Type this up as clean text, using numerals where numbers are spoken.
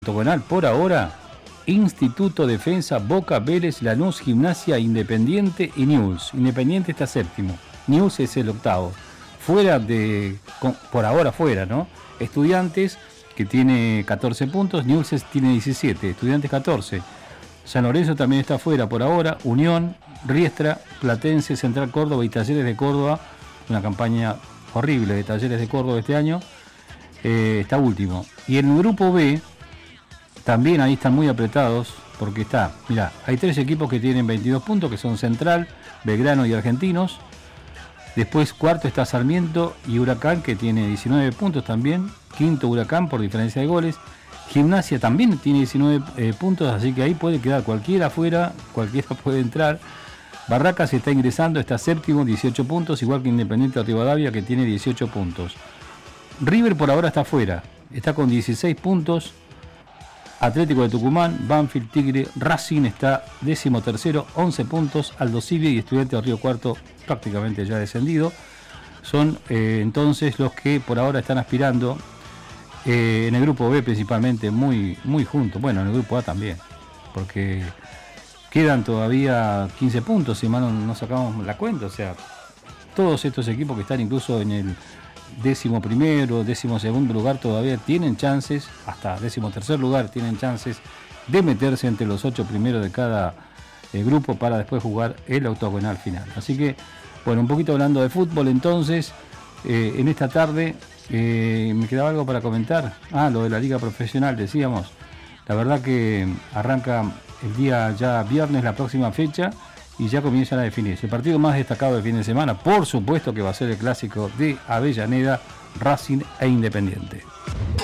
octogonal por ahora: Instituto, Defensa, Boca, Vélez, Lanús, Gimnasia, Independiente y Newell's. Independiente está séptimo, Newell's es el octavo. Por ahora fuera, ¿no? Estudiantes, que tiene 14 puntos, Newell's tiene 17, Estudiantes 14. San Lorenzo también está fuera por ahora, Unión, Riestra, Platense, Central Córdoba y Talleres de Córdoba. Una campaña horrible de Talleres de Córdoba este año. Está último. Y en el grupo B, también ahí están muy apretados, porque hay 3 equipos que tienen 22 puntos, que son Central, Belgrano y Argentinos. Después cuarto está Sarmiento y Huracán, que tiene 19 puntos también. Quinto Huracán por diferencia de goles. Gimnasia también tiene 19 puntos, así que ahí puede quedar cualquiera afuera, cualquiera puede entrar. Barracas está ingresando, está séptimo, 18 puntos, igual que Independiente de Rivadavia, que tiene 18 puntos. River por ahora está fuera, está con 16 puntos. Atlético de Tucumán, Banfield, Tigre, Racing está 13º, 11 puntos. Aldosivi y Estudiantes de Río Cuarto prácticamente ya descendido. Son entonces los que por ahora están aspirando en el grupo B principalmente muy, muy juntos. Bueno, en el grupo A también, porque quedan todavía 15 puntos, si mal no sacamos la cuenta. O sea, todos estos equipos que están incluso en el 11º, 12º lugar todavía tienen chances, hasta 13º lugar tienen chances de meterse entre los 8 primeros de cada grupo para después jugar el octogonal final. Así que, bueno, un poquito hablando de fútbol entonces, en esta tarde me quedaba algo para comentar. Lo de la liga profesional, decíamos. La verdad que arranca el día ya viernes, la próxima fecha, y ya comienzan a definirse. El partido más destacado del fin de semana, por supuesto que va a ser el clásico de Avellaneda, Racing e Independiente.